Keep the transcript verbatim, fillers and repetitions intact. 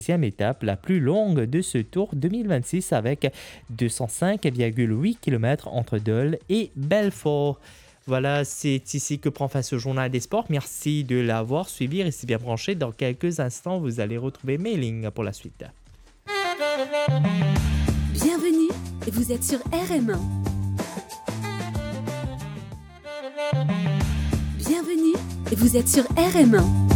Deuxième étape la plus longue de ce Tour deux mille vingt-six avec deux cent cinq virgule huit kilomètres entre Dole et Belfort. Voilà, c'est ici que prend fin ce journal des sports. Merci de l'avoir suivi. Restez bien branchés. Dans quelques instants, vous allez retrouver Mailing pour la suite. Bienvenue, vous êtes sur R M un. Bienvenue, vous êtes sur R M un.